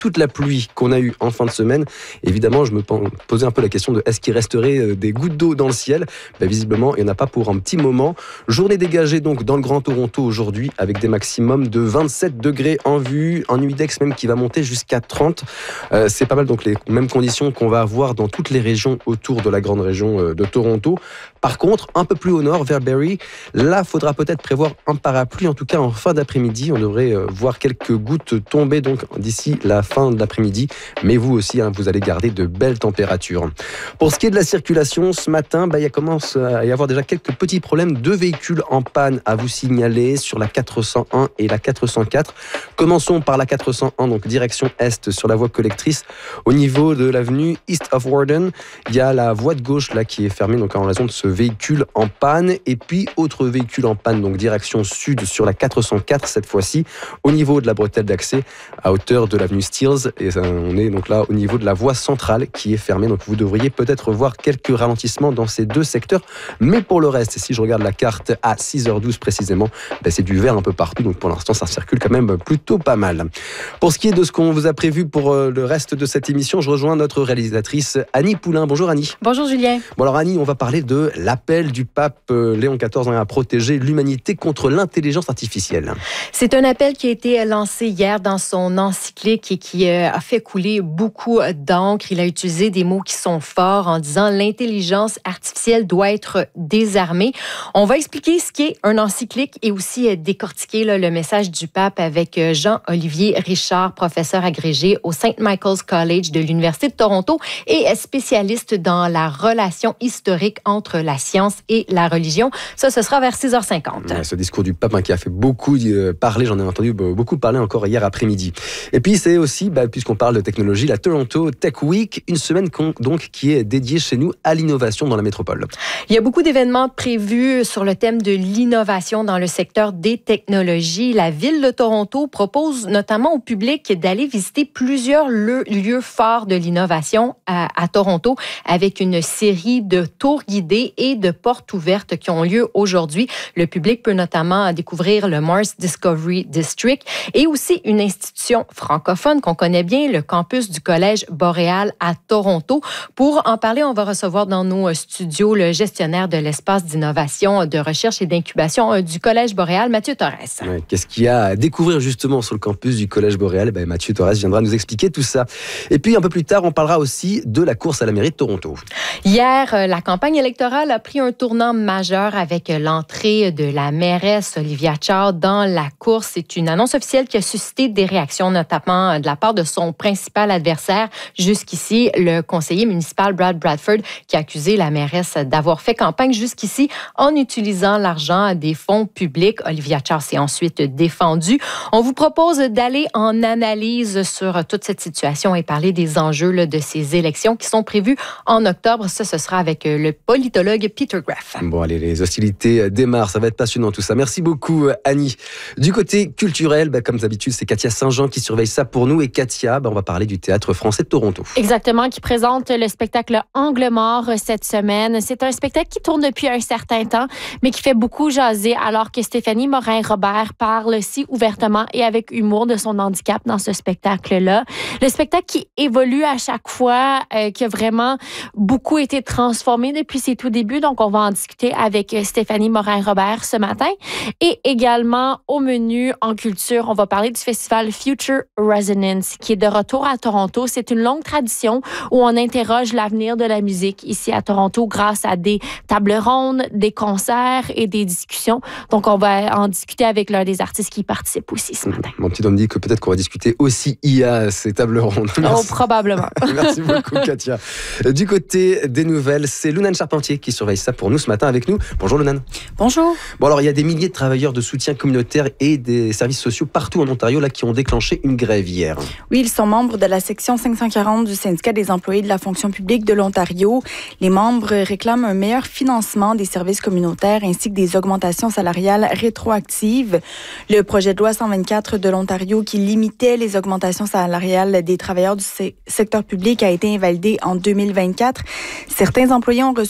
toute la pluie qu'on a eue en fin de semaine, évidemment, je me posais un peu la question de est-ce qu'il resterait des gouttes d'eau dans le ciel ? Visiblement, il n'y en a pas pour un petit moment. Journée dégagée donc dans le Grand Toronto aujourd'hui avec des maximums de 27 degrés en vue, un humidex même qui va monter jusqu'à 30. C'est pas mal donc les mêmes conditions qu'on va avoir dans toutes les régions autour de la grande région de Toronto. Par contre, un peu plus au nord, vers Barrie, là, faudra peut-être prévoir un parapluie, en tout cas en fin d'après-midi. On devrait voir quelques gouttes tomber donc d'ici la fin de l'après-midi. Mais vous aussi, vous allez garder de belles températures. Pour ce qui est de la circulation, ce matin, il commence à y avoir déjà quelques petits problèmes de véhicules en panne à vous signaler sur la 401 et la 404. Commençons par la 401, donc direction est sur la voie collectrice. Au niveau de l'avenue East of Warden, il y a la voie de gauche là qui est fermée donc en raison de ce véhicule en panne. Et puis autre véhicule en panne, donc direction sud sur la 404 cette fois-ci, au niveau de la bretelle d'accès à hauteur de l'avenue Steeles. Et on est donc là au niveau de la voie centrale qui est fermée. Donc vous devriez peut-être voir quelques ralentissements dans ces deux secteurs. Mais pour le reste, si je regarde la carte à 6h12 précisément, c'est du vert un peu partout. Donc pour l'instant, ça circule quand même plutôt pas mal. Pour ce qui est de ce qu'on vous a prévu pour le reste de cette émission, je rejoins notre réalisatrice Annie Poulain. Bonjour Annie. Bonjour Julien. Bon alors Annie, on va parler de l'appel du pape Léon XIV à protéger l'humanité contre l'intelligence artificielle. C'est un appel qui a été lancé hier dans son encyclique et qui a fait couler beaucoup d'encre. Il a utilisé des mots qui sont forts en disant l'intelligence artificielle doit être désarmée. On va expliquer ce qu'est un encyclique et aussi décortiquer le message du pape avec Jean-Olivier Richard, professeur agrégé au St. Michael's College de l'Université de Toronto et spécialiste dans la relation historique entre la science et la religion. Ça, ce sera vers 6h50. Ouais, ce discours du pape qui a fait beaucoup parler, j'en ai entendu beaucoup parler encore hier après-midi. Et puis c'est aussi, puisqu'on parle de technologie, la Toronto Tech Week, une semaine donc qui est dédiée chez nous à l'innovation dans la métropole. Il y a beaucoup d'événements prévus sur le thème de l'innovation dans le secteur des technologies. La ville de Toronto propose notamment au public d'aller visiter plusieurs lieux forts de l'innovation à Toronto avec une série de tours guidés et de portes ouvertes qui ont lieu aujourd'hui. Le public peut notamment découvrir le Mars Discovery District et aussi une institution francophone qu'on connaît bien, le campus du Collège Boréal à Toronto. Pour en parler, on va recevoir dans nos studios le gestionnaire de l'espace d'innovation, de recherche et d'incubation du Collège Boréal, Mathieu Torres. Ouais, qu'est-ce qu'il y a à découvrir justement sur le campus du Collège Boréal ? Mathieu Torres viendra nous expliquer tout ça. Et puis un peu plus tard, on parlera aussi de la course à la mairie de Toronto. Hier, la campagne électorale a pris un tournant majeur avec l'entrée de la mairesse Olivia Chow dans la course. C'est une annonce officielle qui a suscité des réactions, notamment de la part de son principal adversaire jusqu'ici, le conseiller municipal Brad Bradford, qui a accusé la mairesse d'avoir fait campagne jusqu'ici en utilisant l'argent des fonds publics. Olivia Chow s'est ensuite défendue. On vous propose d'aller en analyse sur toute cette situation et parler des enjeux de ces élections qui sont prévues en octobre. Ça, ce sera avec le politologue Peter Graff. Bon, allez, les hostilités démarrent. Ça va être passionnant tout ça. Merci beaucoup, Annie. Du côté culturel, comme d'habitude, c'est Katia Saint-Jean qui surveille ça pour nous. Et Katia, on va parler du Théâtre français de Toronto. Exactement, qui présente le spectacle Angle mort cette semaine. C'est un spectacle qui tourne depuis un certain temps, mais qui fait beaucoup jaser alors que Stéphanie Morin-Robert parle si ouvertement et avec humour de son handicap dans ce spectacle-là. Le spectacle qui évolue à chaque fois, qui a vraiment beaucoup été transformé depuis ses tout débuts. Donc, on va en discuter avec Stéphanie Morin-Robert ce matin. Et également, au menu en culture, on va parler du festival Future Resonance, qui est de retour à Toronto. C'est une longue tradition où on interroge l'avenir de la musique ici à Toronto grâce à des tables rondes, des concerts et des discussions. Donc, on va en discuter avec l'un des artistes qui participent aussi ce matin. Mon petit homme dit que peut-être qu'on va discuter aussi IA, ces tables rondes. Oh, probablement. Merci beaucoup, Katia. Du côté des nouvelles, c'est Lounan Charpentier qui surveille ça pour nous ce matin avec nous. Bonjour Lounan. Bonjour. Bon alors, il y a des milliers de travailleurs de soutien communautaire et des services sociaux partout en Ontario là, qui ont déclenché une grève hier. Oui, ils sont membres de la section 540 du syndicat des employés de la fonction publique de l'Ontario. Les membres réclament un meilleur financement des services communautaires ainsi que des augmentations salariales rétroactives. Le projet de loi 124 de l'Ontario qui limitait les augmentations salariales des travailleurs du secteur public a été invalidé en 2024. Certains employés ont reçu une hausse salariale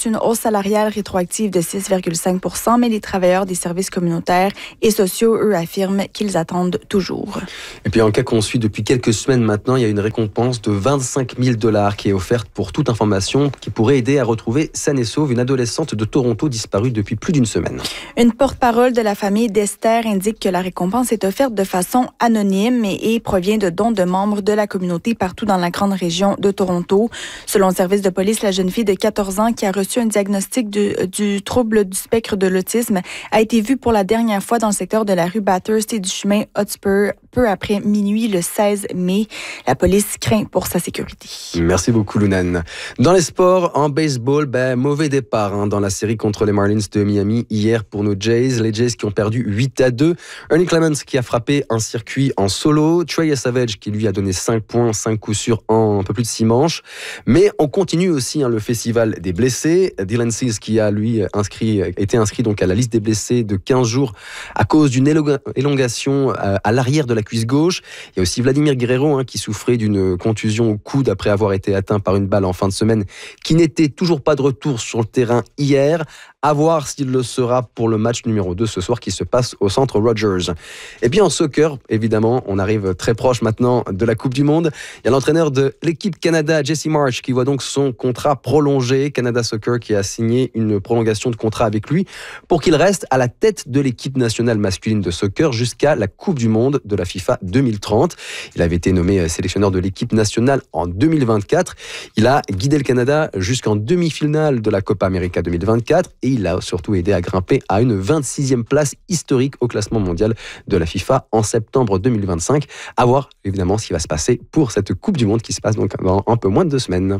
salariale rétroactive de 6,5 %, mais les travailleurs des services communautaires et sociaux, eux, affirment qu'ils attendent toujours. Et puis en cas qu'on suit depuis quelques semaines maintenant, il y a une récompense de 25 000 $ qui est offerte pour toute information qui pourrait aider à retrouver saine et sauve une adolescente de Toronto disparue depuis plus d'une semaine. Une porte-parole de la famille d'Esther indique que la récompense est offerte de façon anonyme et provient de dons de membres de la communauté partout dans la grande région de Toronto. Selon le service de police, la jeune fille de 14 ans qui a reçu un diagnostic du trouble du spectre de l'autisme a été vue pour la dernière fois dans le secteur de la rue Bathurst et du chemin Hotspur peu après minuit le 16 mai. La police craint pour sa sécurité. Merci beaucoup, Lunan. Dans les sports, en baseball, mauvais départ dans la série contre les Marlins de Miami hier pour nos Jays. Les Jays qui ont perdu 8-2. Ernie Clemens qui a frappé un circuit en solo. Trey Savage qui lui a donné 5 points, 5 coups sûrs en un peu plus de 6 manches. Mais on continue aussi le festival des blessés. Dylan Cease qui a lui été inscrit donc à la liste des blessés de 15 jours à cause d'une élongation à l'arrière de la cuisse gauche. Il y a aussi Vladimir Guerrero qui souffrait d'une contusion au coude après avoir été atteint par une balle en fin de semaine, qui n'était toujours pas de retour sur le terrain hier. À voir s'il le sera pour le match numéro 2 ce soir qui se passe au centre Rogers. Et puis en soccer, évidemment, on arrive très proche maintenant de la Coupe du Monde. Il y a l'entraîneur de l'équipe Canada, Jesse Marsh, qui voit donc son contrat prolongé. Canada Soccer qui a signé une prolongation de contrat avec lui pour qu'il reste à la tête de l'équipe nationale masculine de soccer jusqu'à la Coupe du Monde de la FIFA 2030. Il avait été nommé sélectionneur de l'équipe nationale en 2024. Il a guidé le Canada jusqu'en demi-finale de la Copa América 2024 et il a surtout aidé à grimper à une 26e place historique au classement mondial de la FIFA en septembre 2025. À voir évidemment ce qui va se passer pour cette Coupe du Monde qui se passe donc dans un peu moins de 2 semaines.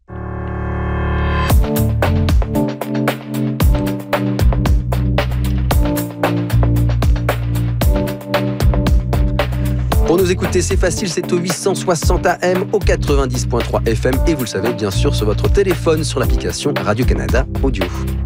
Pour nous écouter, c'est facile, c'est au 860 AM, au 90.3 FM et vous le savez bien sûr sur votre téléphone sur l'application Radio-Canada Audio.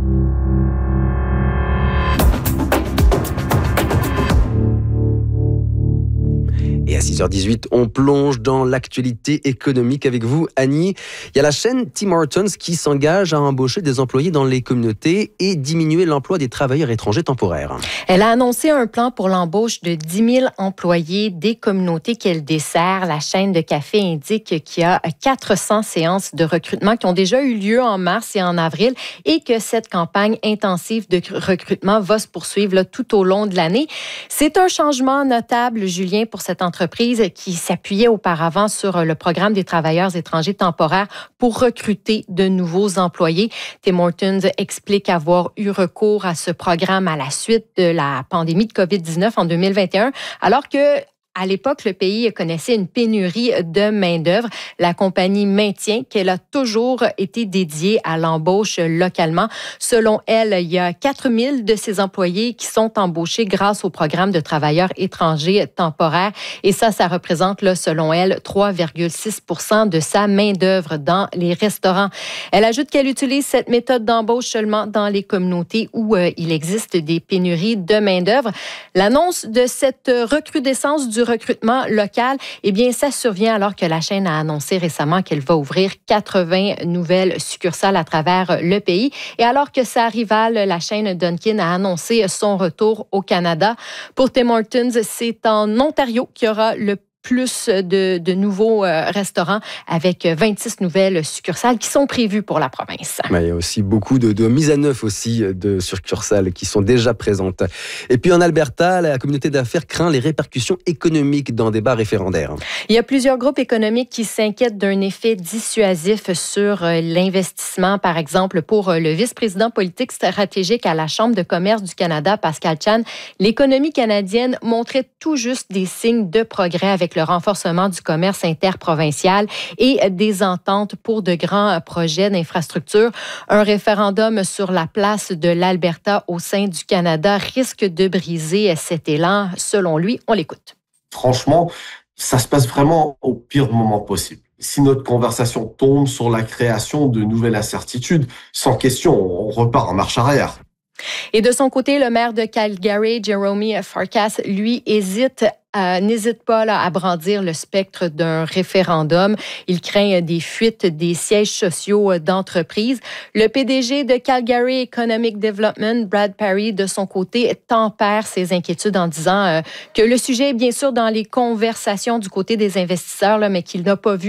Et à 6h18, on plonge dans l'actualité économique avec vous, Annie. Il y a la chaîne Tim Hortons qui s'engage à embaucher des employés dans les communautés et diminuer l'emploi des travailleurs étrangers temporaires. Elle a annoncé un plan pour l'embauche de 10 000 employés des communautés qu'elle dessert. La chaîne de café indique qu'il y a 400 séances de recrutement qui ont déjà eu lieu en mars et en avril et que cette campagne intensive de recrutement va se poursuivre tout au long de l'année. C'est un changement notable, Julien, pour cette entreprise qui s'appuyait auparavant sur le programme des travailleurs étrangers temporaires pour recruter de nouveaux employés. Tim Hortons explique avoir eu recours à ce programme à la suite de la pandémie de COVID-19 en 2021, alors que à l'époque, le pays connaissait une pénurie de main-d'œuvre. La compagnie maintient qu'elle a toujours été dédiée à l'embauche localement. Selon elle, il y a 4 000 de ses employés qui sont embauchés grâce au programme de travailleurs étrangers temporaires. Et ça représente, selon elle, 3,6 % de sa main-d'œuvre dans les restaurants. Elle ajoute qu'elle utilise cette méthode d'embauche seulement dans les communautés où il existe des pénuries de main-d'œuvre. L'annonce de cette recrudescence du recrutement local, ça survient alors que la chaîne a annoncé récemment qu'elle va ouvrir 80 nouvelles succursales à travers le pays. Et alors que sa rivale, la chaîne Dunkin', a annoncé son retour au Canada. Pour Tim Hortons, c'est en Ontario qu'il y aura le plus de nouveaux restaurants avec 26 nouvelles succursales qui sont prévues pour la province. Il y a aussi beaucoup de mises à neuf aussi de succursales qui sont déjà présentes. Et puis en Alberta, la communauté d'affaires craint les répercussions économiques d'un débat référendaire. Il y a plusieurs groupes économiques qui s'inquiètent d'un effet dissuasif sur l'investissement. Par exemple, pour le vice-président politique stratégique à la Chambre de commerce du Canada, Pascal Chan, l'économie canadienne montrait tout juste des signes de progrès avec le renforcement du commerce interprovincial et des ententes pour de grands projets d'infrastructure. Un référendum sur la place de l'Alberta au sein du Canada risque de briser cet élan. Selon lui, on l'écoute. Franchement, ça se passe vraiment au pire moment possible. Si notre conversation tombe sur la création de nouvelles incertitudes, sans question, on repart en marche arrière. Et de son côté, le maire de Calgary, Jeremy Farkas, lui, n'hésite pas à brandir le spectre d'un référendum. Il craint des fuites des sièges sociaux d'entreprises. Le PDG de Calgary Economic Development, Brad Perry, de son côté, tempère ses inquiétudes en disant que le sujet est bien sûr dans les conversations du côté des investisseurs, mais qu'il n'a pas vu